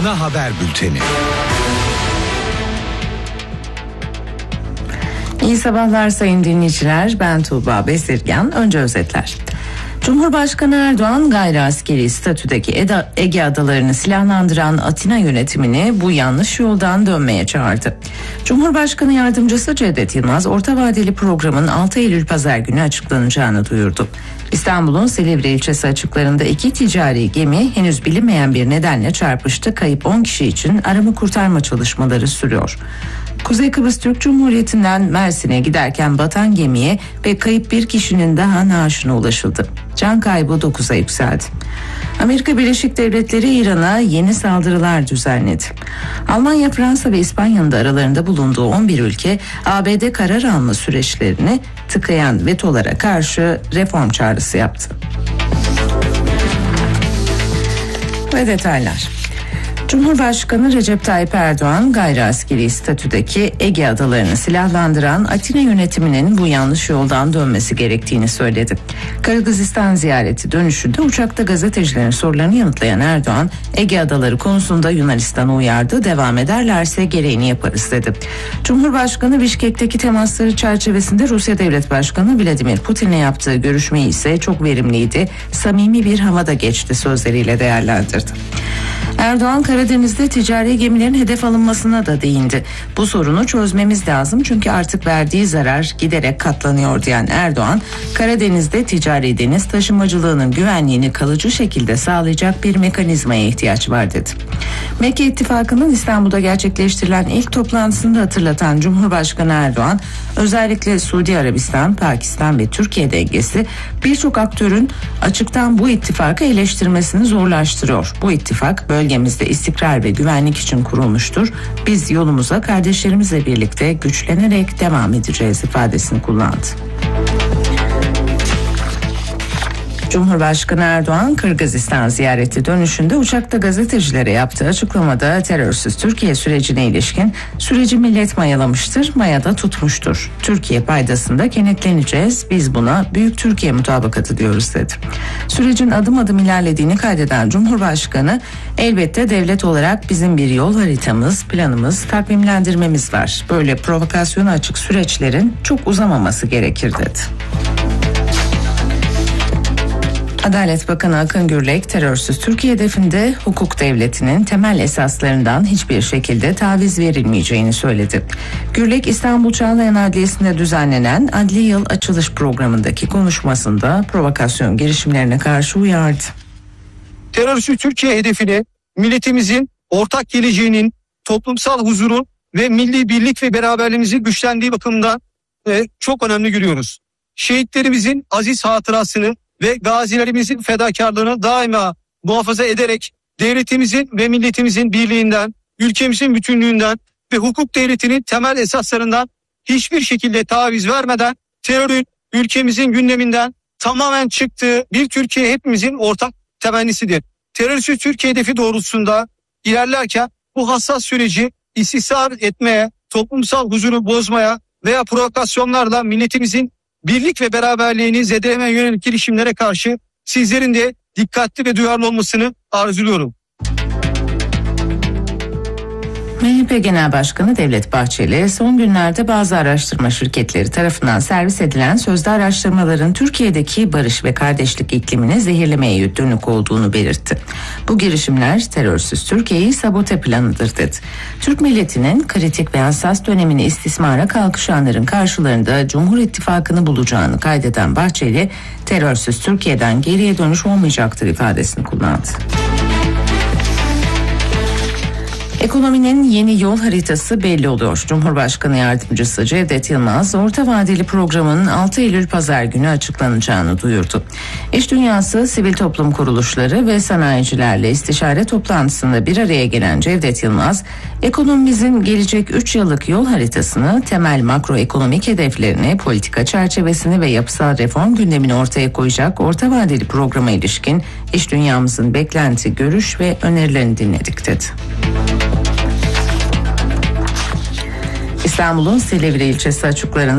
Ana Haber Bülteni. İyi sabahlar sayın dinleyiciler. Ben Tuğba Besirgen. Önce özetler. Cumhurbaşkanı Erdoğan gayri askeri statüdeki Ege Adalarını silahlandıran Atina yönetimini bu yanlış yoldan dönmeye çağırdı. Cumhurbaşkanı Yardımcısı Cevdet Yılmaz orta vadeli programın 6 Eylül Pazar günü açıklanacağını duyurdu. İstanbul'un Silivri ilçesi açıklarında 2 ticari gemi henüz bilinmeyen bir nedenle çarpıştı. Kayıp 10 kişi için arama kurtarma çalışmaları sürüyor. Kuzey Kıbrıs Türk Cumhuriyeti'nden Mersin'e giderken batan gemiye ve kayıp bir kişinin daha naaşına ulaşıldı. Can kaybı 9'a yükseldi. Amerika Birleşik Devletleri İran'a yeni saldırılar düzenledi. Almanya, Fransa ve İspanya'nın da aralarında bulunduğu 11 ülke ABD karar alma süreçlerini tıkayan vetolara karşı reform çağrısı yaptı. Ve detaylar. Cumhurbaşkanı Recep Tayyip Erdoğan gayri askeri statüdeki Ege Adalarını silahlandıran Atina yönetiminin bu yanlış yoldan dönmesi gerektiğini söyledi. Kırgızistan ziyareti dönüşünde uçakta gazetecilerin sorularını yanıtlayan Erdoğan, Ege Adaları konusunda Yunanistan'ı uyardı, devam ederlerse gereğini yaparız dedi. Cumhurbaşkanı Bişkek'teki temasları çerçevesinde Rusya Devlet Başkanı Vladimir Putin'le yaptığı görüşmeyi ise çok verimliydi, samimi bir havada geçti sözleriyle değerlendirdi. Erdoğan Karadeniz'de ticari gemilerin hedef alınmasına da değindi. Bu sorunu çözmemiz lazım çünkü artık verdiği zarar giderek katlanıyor diyen Erdoğan, Karadeniz'de ticari deniz taşımacılığının güvenliğini kalıcı şekilde sağlayacak bir mekanizmaya ihtiyaç var dedi. Mekke İttifakı'nın İstanbul'da gerçekleştirilen ilk toplantısında hatırlatan Cumhurbaşkanı Erdoğan, özellikle Suudi Arabistan, Pakistan ve Türkiye dengesi birçok aktörün açıktan bu ittifakı eleştirmesini zorlaştırıyor. Bu ittifak bölgemizde istikrar ve güvenlik için kurulmuştur. Biz yolumuza kardeşlerimizle birlikte güçlenerek devam edeceğiz ifadesini kullandı. Cumhurbaşkanı Erdoğan Kırgızistan ziyareti dönüşünde uçakta gazetecilere yaptığı açıklamada terörsüz Türkiye sürecine ilişkin süreci millet mayalamıştır, mayada tutmuştur. Türkiye paydasında kenetleneceğiz, biz buna Büyük Türkiye mutabakatı diyoruz dedi. Sürecin adım adım ilerlediğini kaydeden Cumhurbaşkanı, elbette devlet olarak bizim bir yol haritamız, planımız, takvimlendirmemiz var. Böyle provokasyona açık süreçlerin çok uzamaması gerekir dedi. Adalet Bakanı Akın Gürlek, terörsüz Türkiye hedefinde hukuk devletinin temel esaslarından hiçbir şekilde taviz verilmeyeceğini söyledi. Gürlek, İstanbul Çağlayan Adliyesi'nde düzenlenen Adli Yıl Açılış Programı'ndaki konuşmasında provokasyon girişimlerine karşı uyardı. Terörsüz Türkiye hedefini milletimizin ortak geleceğinin, toplumsal huzurun ve milli birlik ve beraberliğimizin güçlendiği bakımından çok önemli görüyoruz. Şehitlerimizin aziz hatırasını ve gazilerimizin fedakarlığını daima muhafaza ederek devletimizin ve milletimizin birliğinden, ülkemizin bütünlüğünden ve hukuk devletinin temel esaslarından hiçbir şekilde taviz vermeden terörün ülkemizin gündeminden tamamen çıktığı bir Türkiye hepimizin ortak temennisidir. Terörsüz Türkiye hedefi doğrultusunda ilerlerken bu hassas süreci istismar etmeye, toplumsal huzuru bozmaya veya provokasyonlarla milletimizin birlik ve beraberliğini zedelemeye yönelik girişimlere karşı sizlerin de dikkatli ve duyarlı olmasını arzuluyorum. MHP Genel Başkanı Devlet Bahçeli, son günlerde bazı araştırma şirketleri tarafından servis edilen sözde araştırmaların Türkiye'deki barış ve kardeşlik iklimini zehirlemeye dönük olduğunu belirtti. Bu girişimler terörsüz Türkiye'yi sabote planıdır dedi. Türk milletinin kritik ve hassas dönemini istismara kalkışanların karşılarında Cumhur İttifakı'nı bulacağını kaydeden Bahçeli, terörsüz Türkiye'den geriye dönüş olmayacaktır ifadesini kullandı. Ekonominin yeni yol haritası belli oluyor. Cumhurbaşkanı Yardımcısı Cevdet Yılmaz, orta vadeli programın 6 Eylül Pazar günü açıklanacağını duyurdu. İş dünyası, sivil toplum kuruluşları ve sanayicilerle istişare toplantısında bir araya gelen Cevdet Yılmaz, ekonomimizin gelecek 3 yıllık yol haritasını, temel makroekonomik hedeflerini, politika çerçevesini ve yapısal reform gündemini ortaya koyacak orta vadeli programa ilişkin iş dünyamızın beklenti, görüş ve önerilerini dinledik dedi. İstanbul'un Silivri ilçesi açıklarında